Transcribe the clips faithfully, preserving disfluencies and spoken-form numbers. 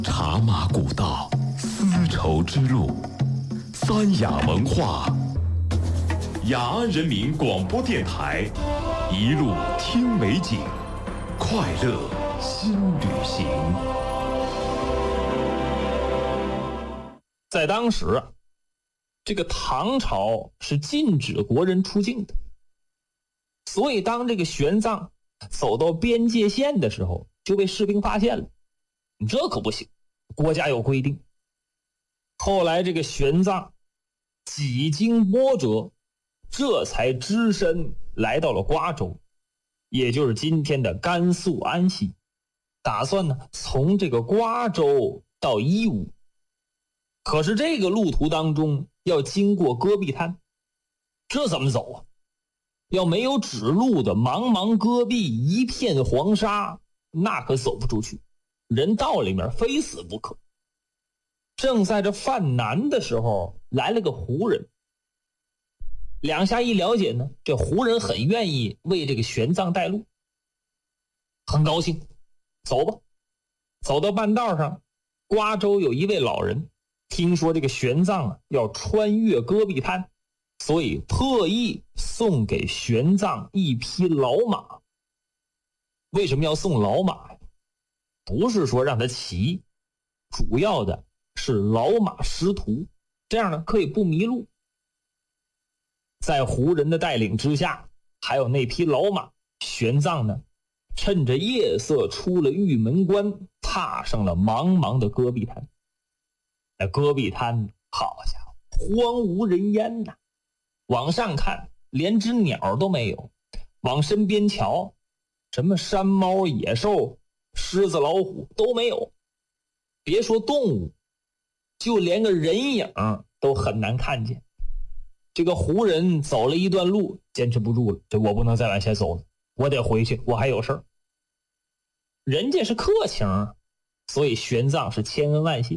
茶马古道，丝绸之路，三雅文化。雅安人民广播电台，一路听美景，快乐新旅行。 在当时，这个唐朝是禁止国人出境的，所以当这个玄奘走到边界线的时候，就被士兵发现了。你这可不行，国家有规定。后来这个玄奘几经波折，这才只身来到了瓜州，也就是今天的甘肃安西，打算呢从这个瓜州到伊吾。可是这个路途当中要经过戈壁滩，这怎么走啊？要没有指路的茫茫戈壁，一片黄沙，那可走不出去，人到里面非死不可。正在这犯难的时候，来了个胡人。两下一了解呢，这胡人很愿意为这个玄奘带路，很高兴，走吧。走到半道上，瓜州有一位老人听说这个玄奘啊要穿越戈壁滩，所以特意送给玄奘一匹老马。为什么要送老马呀？不是说让他骑，主要的是老马识途，这样呢可以不迷路。在胡人的带领之下，还有那匹老马，玄奘呢趁着夜色出了玉门关，踏上了茫茫的戈壁滩。那戈壁滩，好家伙，荒无人烟呐！往上看，连只鸟都没有；往身边瞧，什么山猫、野兽、狮子、老虎都没有。别说动物，就连个人影都很难看见。这个胡人走了一段路，坚持不住了，这我不能再往前走了，我得回去，我还有事儿。人家是客情，所以玄奘是千恩万谢。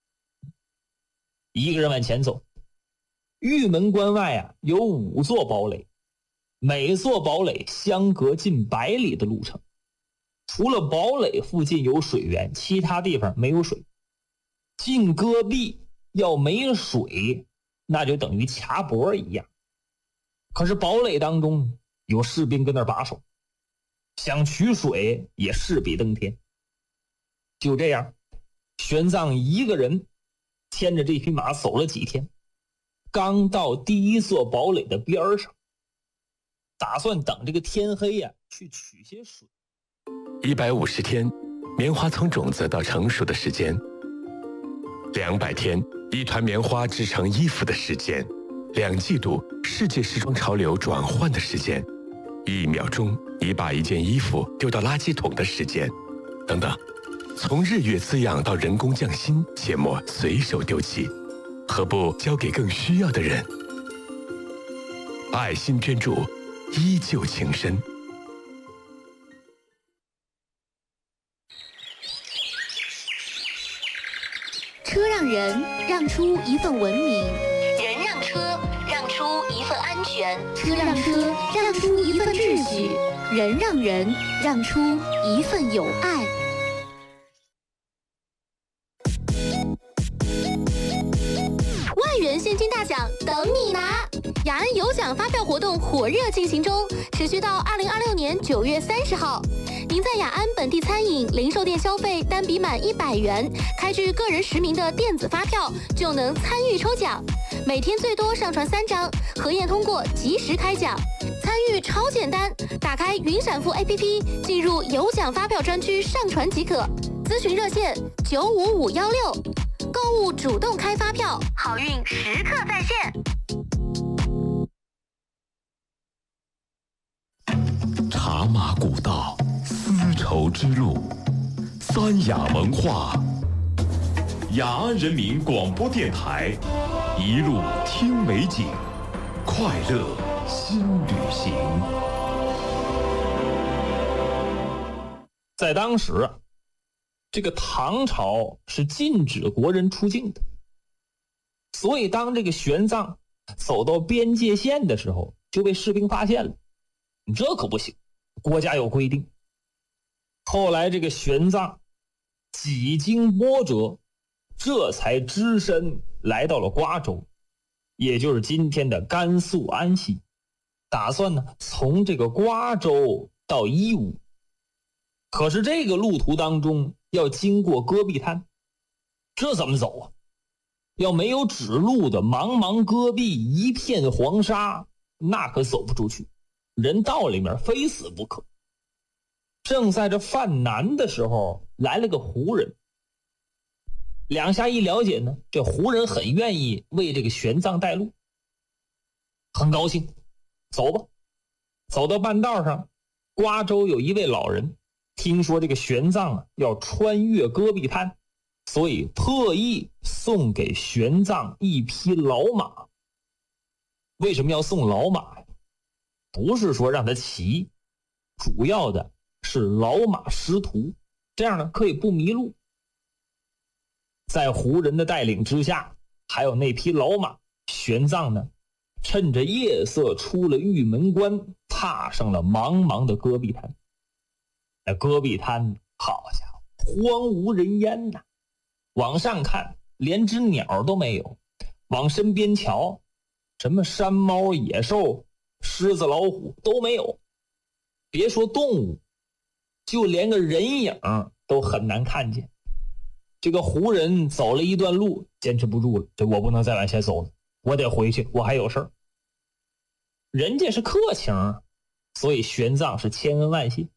一个人往前走，玉门关外啊有五座堡垒，每座堡垒相隔近百里的路程。除了堡垒附近有水源，其他地方没有水。进戈壁要没水，那就等于卡脖一样。可是堡垒当中有士兵跟那儿把守，想取水也势比登天。就这样，玄奘一个人牵着这匹马走了几天，刚到第一座堡垒的边上，打算等这个天黑呀、啊、去取些水。 一百五十天，棉花从种子到成熟的时间；两百天，一团棉花织成衣服的时间；两季度，世界时装潮流转换的时间；一秒钟，你把一件衣服丢到垃圾桶的时间，等等。从日月滋养到人工匠心，切莫随手丢弃，何不交给更需要的人？爱心捐助，依旧情深。 车让人让出一份文明， 人让车让出一份安全， 车让车让出一份秩序，人让人让出一份友爱。 万元现金大奖等你拿！雅安有奖发票活动火热进行中，持续到二零二六年九月三十号。您在雅安本地餐饮、零售店消费单笔满一百元，开具个人实名的电子发票，就能参与抽奖。每天最多上传三张，核验通过及时开奖。参与超简单，打开云闪付 A P P， 进入有奖发票专区上传即可。咨询热线九五五幺六。购物主动开发票，好运时刻在线。 茶马古道，丝绸之路，三雅文化。雅安人民广播电台，一路听美景，快乐新旅行。 在当时，这个唐朝是禁止国人出境的，所以当这个玄奘走到边界线的时候，就被士兵发现了。你这可不行，国家有规定。后来这个玄奘几经波折，这才只身来到了瓜州，也就是今天的甘肃安西，打算呢从这个瓜州到义乌。可是这个路途当中要经过戈壁滩，这怎么走啊？要没有指路的茫茫戈壁一片黄沙，那可走不出去，人到里面非死不可。正在这犯难的时候，来了个胡人。两下一了解呢，这胡人很愿意为这个玄奘带路，很高兴，走吧。走到半道上，瓜州有一位老人听说这个玄奘啊要穿越戈壁滩，所以特意送给玄奘一匹老马。为什么要送老马呀？不是说让他骑，主要的是老马识途，这样呢可以不迷路。在胡人的带领之下，还有那匹老马，玄奘呢趁着夜色出了玉门关，踏上了茫茫的戈壁滩。那戈壁滩好家伙，荒无人烟呐、啊！往上看连只鸟都没有，往身边瞧，什么山猫野兽、狮子老虎都没有。别说动物，就连个人影都很难看见。这个胡人走了一段路，坚持不住了，这我不能再往前走了，我得回去，我还有事儿。人家是客情，所以玄奘是千恩万谢。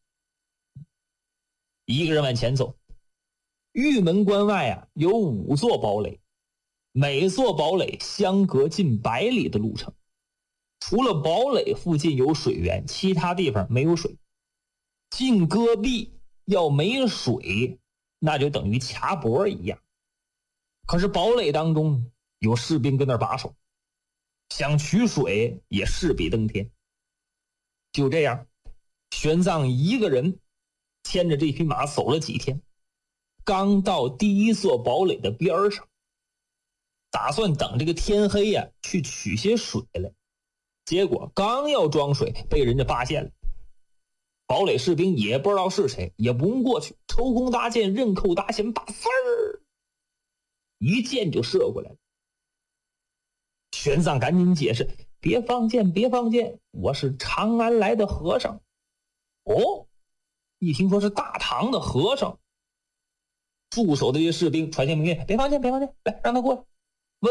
一个人往前走，玉门关外啊有五座堡垒，每座堡垒相隔近百里的路程。除了堡垒附近有水源，其他地方没有水。进戈壁要没水，那就等于卡脖一样。可是堡垒当中有士兵跟那儿把守，想取水也势比登天。就这样，玄奘一个人牵着这匹马走了几天，刚到第一座堡垒的边上，打算等这个天黑呀、啊、去取些水来。结果刚要装水，被人家发现了。堡垒士兵也不知道是谁，也不用过去，抽弓搭箭，刃扣搭弦，把丝儿一箭就射过来了。玄奘赶紧解释：别放箭，别放箭，我是长安来的和尚。哦，一听说是大唐的和尚，驻守的这些士兵传下命令：别放箭，别放箭，来让他过来。